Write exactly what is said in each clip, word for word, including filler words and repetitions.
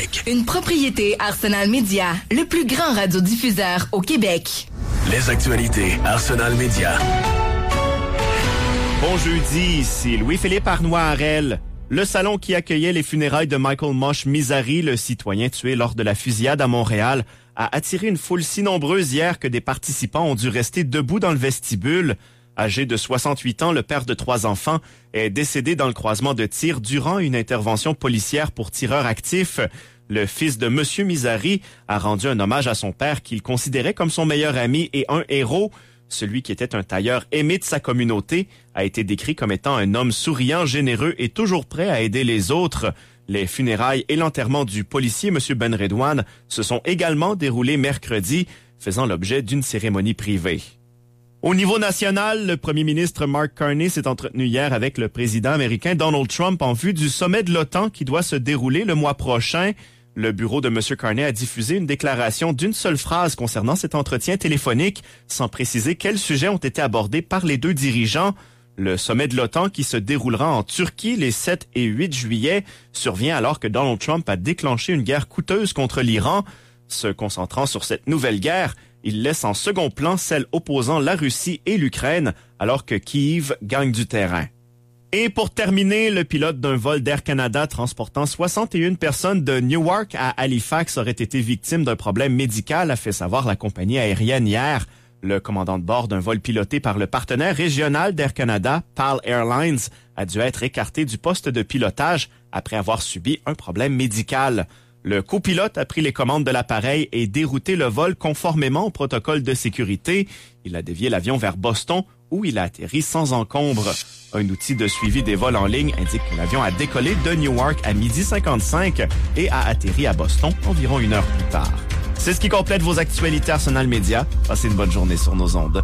Québec. Une propriété Arsenal Media, le plus grand radiodiffuseur au Québec. Les actualités Arsenal Media. Bon jeudi, ici Louis-Philippe Arnois-Harel. Le salon qui accueillait les funérailles de Michael Mosh Misari, le citoyen tué lors de la fusillade à Montréal, a attiré une foule si nombreuse hier que des participants ont dû rester debout dans le vestibule. Âgé de soixante-huit ans, le père de trois enfants est décédé dans le croisement de tir durant une intervention policière pour tireurs actifs. Le fils de Monsieur Misari a rendu un hommage à son père qu'il considérait comme son meilleur ami et un héros. Celui qui était un tailleur aimé de sa communauté a été décrit comme étant un homme souriant, généreux et toujours prêt à aider les autres. Les funérailles et l'enterrement du policier M. Ben Redouane se sont également déroulés mercredi, faisant l'objet d'une cérémonie privée. Au niveau national, le premier ministre Mark Carney s'est entretenu hier avec le président américain Donald Trump en vue du sommet de l'OTAN qui doit se dérouler le mois prochain. Le bureau de M. Carney a diffusé une déclaration d'une seule phrase concernant cet entretien téléphonique, sans préciser quels sujets ont été abordés par les deux dirigeants. Le sommet de l'OTAN, qui se déroulera en Turquie les sept et huit juillet, survient alors que Donald Trump a déclenché une guerre coûteuse contre l'Iran. Se concentrant sur cette nouvelle guerre, il laisse en second plan celle opposant la Russie et l'Ukraine, alors que Kiev gagne du terrain. Et pour terminer, le pilote d'un vol d'Air Canada transportant soixante et une personnes de Newark à Halifax aurait été victime d'un problème médical, a fait savoir la compagnie aérienne hier. Le commandant de bord d'un vol piloté par le partenaire régional d'Air Canada, P A L Airlines, a dû être écarté du poste de pilotage après avoir subi un problème médical. Le copilote a pris les commandes de l'appareil et dérouté le vol conformément au protocole de sécurité. Il a dévié l'avion vers Boston, où il a atterri sans encombre. Un outil de suivi des vols en ligne indique que l'avion a décollé de Newark à midi cinquante-cinq et a atterri à Boston environ une heure plus tard. C'est ce qui complète vos actualités Arsenal Media. Passez une bonne journée sur nos ondes.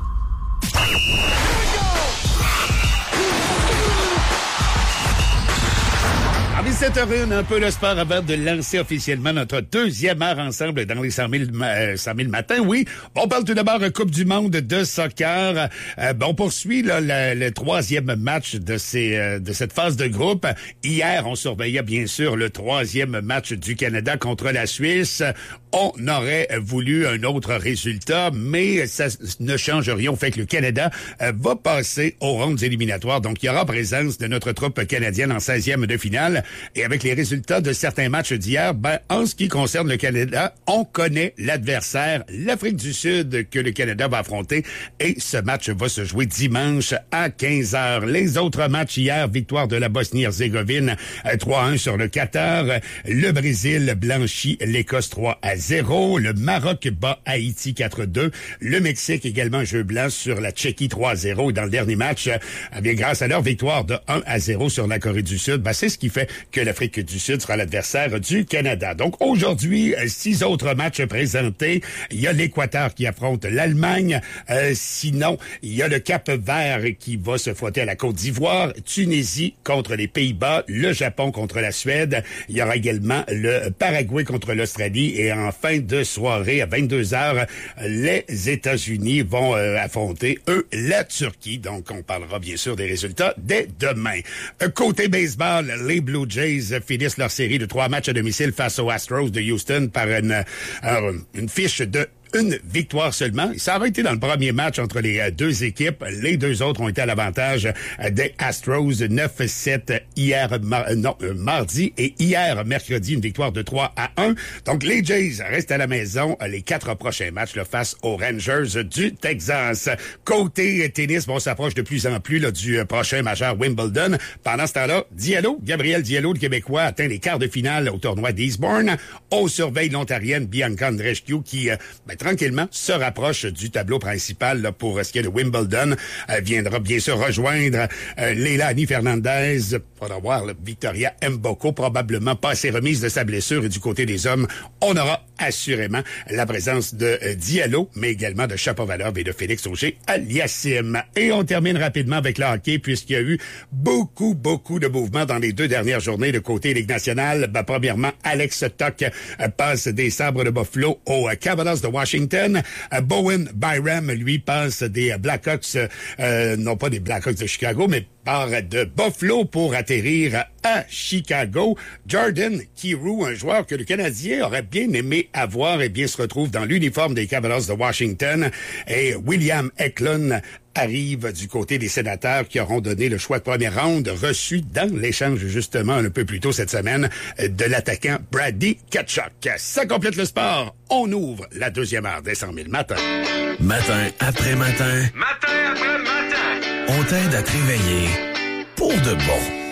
dix-sept heures un, un peu le sport avant de lancer officiellement notre deuxième heure ensemble dans les cent mille, euh, cent mille matins. Oui, on parle tout d'abord Coupe du monde de soccer. Euh, on poursuit là, le, le troisième match de, ces, euh, de cette phase de groupe. Hier, on surveillait bien sûr le troisième match du Canada contre la Suisse. On aurait voulu un autre résultat, mais ça ne change rien au fait que le Canada euh, va passer aux rondes éliminatoires. Donc, il y aura présence de notre troupe canadienne en seizième de finale. Et avec les résultats de certains matchs d'hier, ben, en ce qui concerne le Canada, on connaît l'adversaire, l'Afrique du Sud, que le Canada va affronter. Et ce match va se jouer dimanche à quinze heures. Les autres matchs hier, victoire de la Bosnie-Herzégovine trois à un sur le Qatar. Le Brésil blanchit l'Écosse trois à zéro. Le Maroc bat Haïti quatre à deux. Le Mexique également jeu blanc sur la Tchéquie trois à zéro. Et dans le dernier match, eh bien, grâce à leur victoire de un à zéro sur la Corée du Sud, ben, c'est ce qui fait que l'Afrique du Sud sera l'adversaire du Canada. Donc aujourd'hui, six autres matchs présentés. Il y a l'Équateur qui affronte l'Allemagne. Euh, sinon, il y a le Cap-Vert qui va se frotter à la Côte d'Ivoire. Tunisie contre les Pays-Bas. Le Japon contre la Suède. Il y aura également le Paraguay contre l'Australie. Et en fin de soirée, à vingt-deux heures, les États-Unis vont euh, affronter, eux, la Turquie. Donc, on parlera bien sûr des résultats dès demain. Côté baseball, les Blue Jays finissent leur série de trois matchs à domicile face aux Astros de Houston par une, euh, une fiche de une victoire seulement. Ça avait été dans le premier match entre les deux équipes. Les deux autres ont été à l'avantage des Astros neuf à sept hier, mar- non, euh, mardi et hier, mercredi, une victoire de trois à un. Donc, les Jays restent à la maison. Les quatre prochains matchs le face aux Rangers du Texas. Côté tennis, on s'approche de plus en plus là, du prochain majeur Wimbledon. Pendant ce temps-là, Diallo, Gabriel Diallo, le Québécois, atteint les quarts de finale au tournoi d'Eastbourne. On surveille l'Ontarienne Bianca Andreescu qui, euh, ben, tranquillement, se rapproche du tableau principal là, pour ce qui est de Wimbledon. Euh, viendra bien sûr rejoindre euh, Leilani Fernandez. Faudra voir là, Victoria Mboko, probablement pas assez remise de sa blessure. Et du côté des hommes, on aura assurément la présence de euh, Diallo, mais également de Shapovalov et de Félix Auger-Aliassime. Et on termine rapidement avec le hockey, puisqu'il y a eu beaucoup, beaucoup de mouvements dans les deux dernières journées de côté Ligue nationale. Ben, premièrement, Alex Tuch euh, passe des Sabres de Buffalo aux euh, Capitals de Washington. Washington. Euh, Bowen Byram, lui, passe des Blackhawks, euh, non pas des Blackhawks de Chicago, mais part de Buffalo pour atterrir à Chicago. Jordan Kyrou, un joueur que le Canadien aurait bien aimé avoir, et bien se retrouve dans l'uniforme des Capitals de Washington. Et William Eklund arrive du côté des Sénateurs qui auront donné le choix de première ronde reçu dans l'échange justement un peu plus tôt cette semaine de l'attaquant Brady Tkachuk. Ça complète le sport. On ouvre la deuxième heure des cent mille matins. Matin après matin. Matin après matin. On t'aide à te réveiller pour de bon.